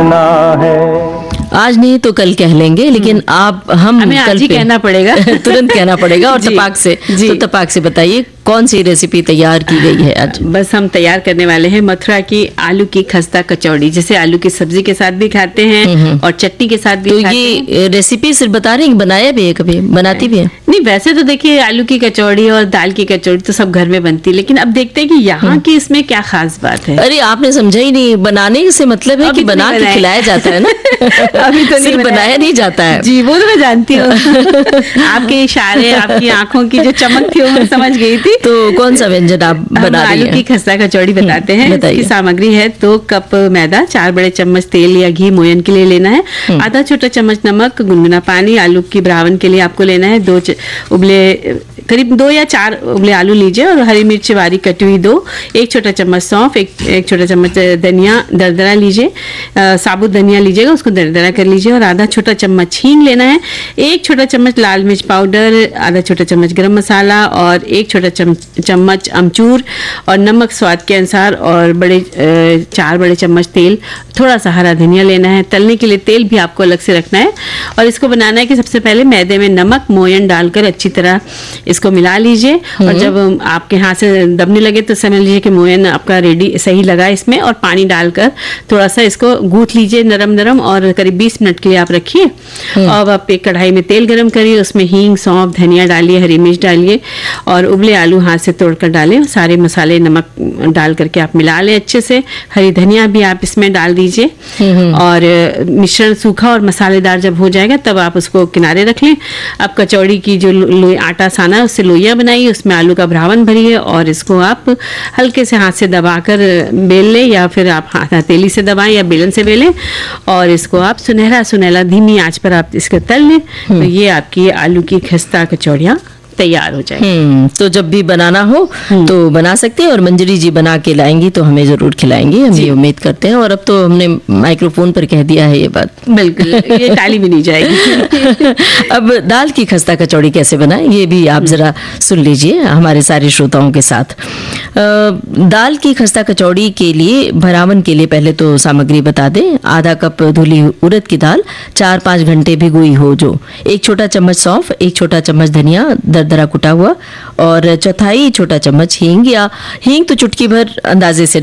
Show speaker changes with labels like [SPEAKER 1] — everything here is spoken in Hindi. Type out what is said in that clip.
[SPEAKER 1] कहना है।
[SPEAKER 2] आज नहीं तो कल कह लेंगे, लेकिन हमें
[SPEAKER 3] आज ही कहना पड़ेगा
[SPEAKER 2] तुरंत कहना पड़ेगा और तपाक से। तो तपाक से बताइए कौन सी रेसिपी तैयार की गई है आज?
[SPEAKER 3] बस हम तैयार करने वाले हैं मथुरा की आलू की खस्ता कचौड़ी, जैसे आलू की सब्जी के साथ भी खाते हैं और चटनी के साथ भी
[SPEAKER 2] तो
[SPEAKER 3] खाते हैं।
[SPEAKER 2] ये रेसिपी सिर्फ बता रही हैं, बनाया भी है कभी, बनाती भी है?
[SPEAKER 3] नहीं, वैसे तो देखिए आलू की कचौड़ी और दाल की कचौड़ी तो सब घर में बनती है, लेकिन अब देखते हैं कि यहाँ की इसमें क्या खास बात है।
[SPEAKER 2] अरे आपने समझा ही नहीं, बनाने से मतलब है कि बना के खिलाया जाता है ना।
[SPEAKER 3] अभी तो
[SPEAKER 2] सिर्फ बनाया नहीं जाता है।
[SPEAKER 3] जी, वो तो मैं जानती हूँ। आपके इशारे, आपकी आंखों की जो चमक थी वो मैं समझ गई थी।
[SPEAKER 2] तो कौन सा व्यंजन आप बना रही हैं?
[SPEAKER 3] आलू की खस्ता कचौड़ी बताते हैं। इसकी सामग्री है 2 कप मैदा, 4 बड़े चम्मच तेल या घी मोयन के लिए लेना है, आधा छोटा चम्मच नमक, गुनगुना पानी। आलू की ब्रावन के लिए आपको लेना है करीब 2 या 4 उबले आलू लीजिए और हरी मिर्च बारीक कटी हुई 2, 1 छोटा चम्मच सौंफ, एक छोटा चम्मच धनिया दरदरा लीजिए, साबुत धनिया लीजिएगा, उसको दरदरा कर लीजिए और आधा छोटा चम्मच हींग लेना है, 1 छोटा चम्मच लाल मिर्च पाउडर, आधा छोटा चम्मच गरम मसाला और 1 छोटा चम्मच अमचूर और नमक स्वाद के अनुसार और 4 बड़े चम्मच तेल, थोड़ा सा हरा धनिया लेना है। तलने के लिए तेल भी आपको अलग से रखना है और इसको बनाना है कि सबसे पहले मैदे में नमक मोयन डालकर अच्छी तरह इसको मिला लीजिए और जब आपके हाथ से दबने लगे तो समझ लीजिए कि मोयन आपका रेडी सही लगा इसमें, और पानी डालकर थोड़ा सा इसको गूंथ लीजिए नरम नरम और करीब 20 मिनट के लिए आप रखिए। और आप एक कढ़ाई में तेल गरम करिए, उसमें हींग सौंफ धनिया डालिए, हरी मिर्च डालिए और उबले आलू हाथ से तोड़कर डालें। सारे मसाले नमक डाल करके आप मिला लें अच्छे से। हरी धनिया भी आप इसमें डाल दीजिए और मिश्रण सूखा और मसालेदार जब हो जाएगा तब आप उसको किनारे रख लें। अब कचौड़ी की जो आटा साना है उससे लोइयां बनाइए, उसमें आलू का भरावन भरिए और इसको आप हल्के से हाथ से दबाकर बेल लें या फिर आप हथेली से दबाएं या बेलन से बेलें और इसको आप सुनहरा धीमी आंच पर आप इसको तल लें। तो ये आपकी आलू की खस्ता कचौड़ियाँ तैयार हो जाए।
[SPEAKER 2] तो जब भी बनाना हो तो बना सकते हैं और मंजरी जी बना के लाएंगी तो हमें जरूर खिलाएंगी, हम ये उम्मीद करते हैं। और अब तो हमने माइक्रोफोन पर कह दिया है ये बात,
[SPEAKER 3] बिल्कुल ये टाली भी नहीं जाएगी।
[SPEAKER 2] अब दाल की खस्ता कचौड़ी कैसे बनाएं ये भी आप जरा सुन लीजिए हमारे सारे श्रोताओं के साथ। दाल की खस्ता कचौड़ी के लिए भरावन के लिए पहले तो सामग्री बता दें। आधा कप धुली उड़द की दाल 4-5 घंटे भिगोई हो जो, 1 छोटा चम्मच सौंफ, 1 छोटा चम्मच धनिया दरदरा कुटा हुआ और 1/4 छोटा चम्मच हींग, या हींग तो चुटकी भर अंदाजे से